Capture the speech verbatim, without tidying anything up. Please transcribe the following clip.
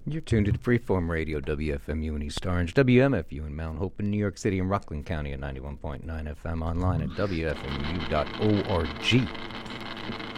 You're tuned to Freeform Radio, W F M U in East Orange, W M F U in Mount Hope in New York City, and Rockland County at ninety-one point nine F M, online at W F M U dot org.